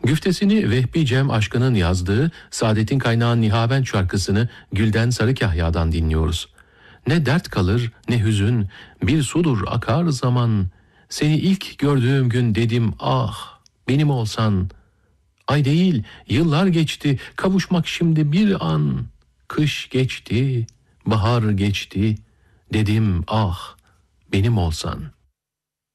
Güftesini Vehbi Cem Aşkı'nın yazdığı Saadet'in Kaynağı Nihavent şarkısını Gülden Sarıkahya'dan dinliyoruz. Ne dert kalır ne hüzün, bir sudur akar zaman. Seni ilk gördüğüm gün dedim ah benim olsan. Ay değil yıllar geçti, kavuşmak şimdi bir an. Kış geçti, bahar geçti, dedim ah benim olsan.